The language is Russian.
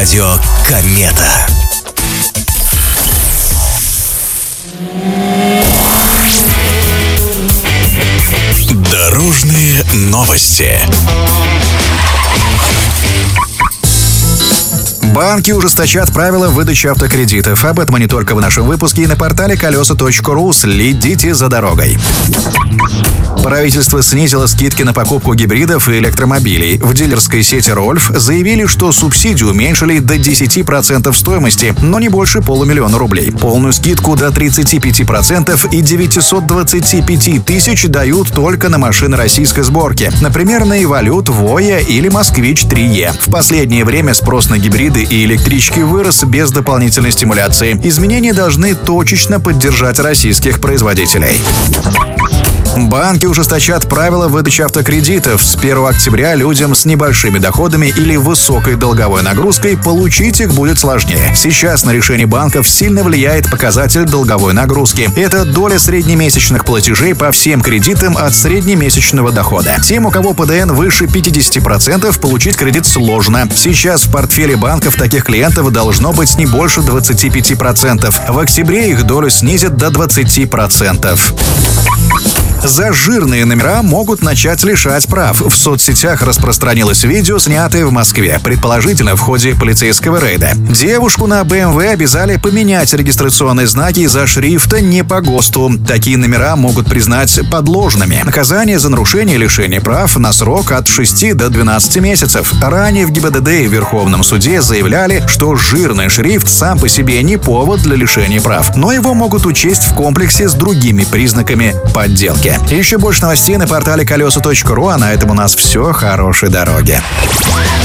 Радио Комета. Дорожные новости. Банки ужесточат правила выдачи автокредитов. Об этом и не только в нашем выпуске и на портале колеса.ру. Следите за дорогой. Правительство снизило скидки на покупку гибридов и электромобилей. В дилерской сети «Рольф» заявили, что субсидию уменьшили до 10% стоимости, но не больше $500 000 рублей. Полную скидку до 35% и 925 тысяч дают только на машины российской сборки. Например, на «Эволют», «Воя» или «Москвич 3Е». В последнее время спрос на гибриды и электрички вырос без дополнительной стимуляции. Изменения должны точечно поддержать российских производителей. Банки ужесточат правила выдачи автокредитов. С 1 октября людям с небольшими доходами или высокой долговой нагрузкой получить их будет сложнее. Сейчас на решение банков сильно влияет показатель долговой нагрузки. Это доля среднемесячных платежей по всем кредитам от среднемесячного дохода. Тем, у кого ПДН выше 50%, получить кредит сложно. Сейчас в портфеле банков таких клиентов должно быть не больше 25%. В октябре их долю снизят до 20%. За жирные номера могут начать лишать прав. В соцсетях распространилось видео, снятое в Москве, предположительно в ходе полицейского рейда. Девушку на BMW обязали поменять регистрационные знаки из-за шрифта не по ГОСТу. Такие номера могут признать подложными. Наказание за нарушение лишения прав на срок от 6 до 12 месяцев. Ранее в ГИБДД и Верховном суде заявляли, что жирный шрифт сам по себе не повод для лишения прав, но его могут учесть в комплексе с другими признаками подделки. Еще больше новостей на портале колеса.ру, а на этом у нас все. Хорошей дороги.